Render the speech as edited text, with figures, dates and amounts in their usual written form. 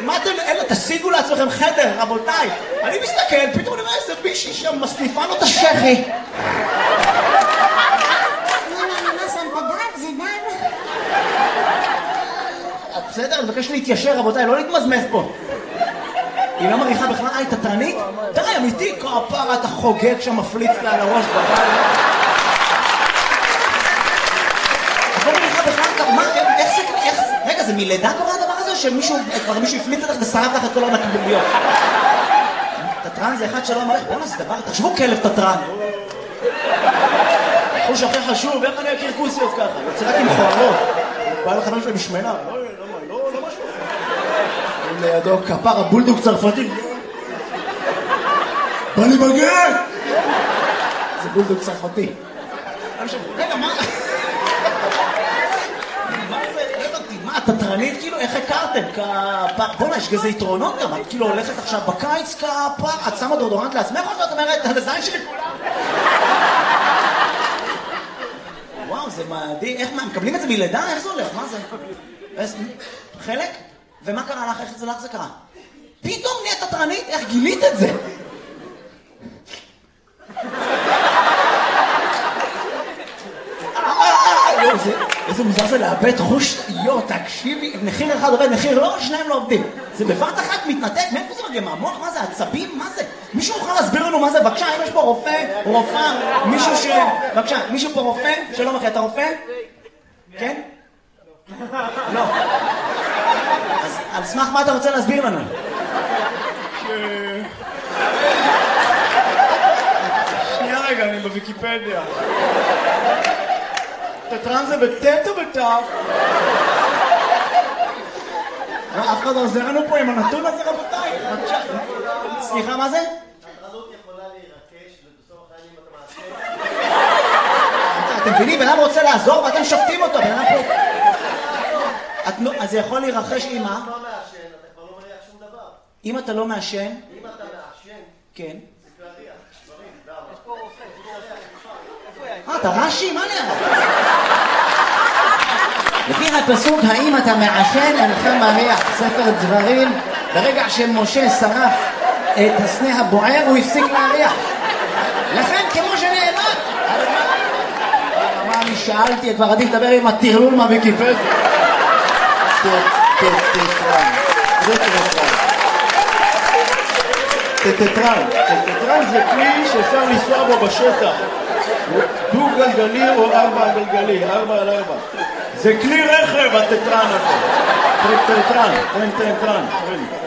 מה אתם, אלה, תשיגו לעצמכם חדר, רבותיי. אני מסתכל, פתאום נראה איזה מישהי שם מסניפה לו את השכי. מה שמת דם? זה דם? בסדר, אני מבקש להתיישר, רבותיי, לא להתמזמז פה. היא לא מריחה בכלל, היא תתרנית? די, אמיתי, כפרה, אתה חוגג שם מפליץ לה על הראש בבית. את לא מריחה בכלל, מה, איך זה, רגע, זה מלידה קורה הדבר הזה, או שמישהו, כבר מישהו הפליץ לך ושרף לך את כל הנקביליות? תתרן זה אחד שלא מריח, בואו נעשה דבר, תחשבו כלב תתרן. חוש הכי חשוב, איך אני אכיר כוסיות ככה? יוצא רק עם חוערות. בא לחברים שלי בשמנה, לא משהו. לידו כפר הבולדוג צרפתי. בא לי בגן! זה בולדוג צרפתי. רגע, מה? מה זה? מה, תתרנית? כאילו, איך הכרתם? בוא'נה, יש כזה יתרונות גם. את כאילו הולכת עכשיו בקיץ כפר, את שמה דורדורנט לעצמך או שאת אומרת, על הזין שלי כולם? וואו, זה מדהים. איך, מה, מקבלים את זה מלידה? איך זה הולך? מה זה? חלק? ומה קרה לך? איך זה לך זה קרה? פתאום נהיית תתרנית? איך גילית את זה? איזה מוזר זה לאבד חוש, תקשיבי, מחיר אחד עובד, מחיר לא, שניים לא עובדים. זה בבת אחת מתנתק, מאיפה זה מגיע? מהמוח? מה זה? עצבים? מה זה? מישהו יכול להסביר לנו מה זה? בבקשה, אם יש פה רופא, רופאה, מישהו ש... בבקשה, מישהו פה רופא? שלום אחי, אתה רופא? כן? לא. אז על סמך מה אתה רוצה להסביר לנו? שנייה רגע, אני בוויקיפדיה. תתרן זה בטט או בטף? אף אחד עוזר לנו פה עם הנתון הזה, רבותיי. סליחה, מה זה? התרנות יכולה להירקש ובסוף החיים אתה מעשה. אתם מבינים, בן אדם רוצה לעזור ואתם שופטים אותו, בן אדם פה... אז זה יכול להירחש עם מה? אם אתה לא מעשן, אתה כבר לא מריח שום דבר. אם אתה לא מעשן... אם אתה מעשן, כן. זה להריח, דברים, למה? יש פה רופא, אתה רש"י? מה נראה? לפי הפסוק, האם אתה מעשן אינך מריח, ספר דברים, ברגע שמשה שרף את הסנה הבוער, הוא הפסיק להריח. לכן, כמו שנאמר, מה אני שאלתי, כבר עדיף לדבר עם הטרלול מהוויקיפדיה. טטרן זה כלי שאפשר לנסוע בו בשטח. דו גלגלי או 4 גלגלי, 4 על 4. זה כלי רכב הטטרן הזה. טטרן.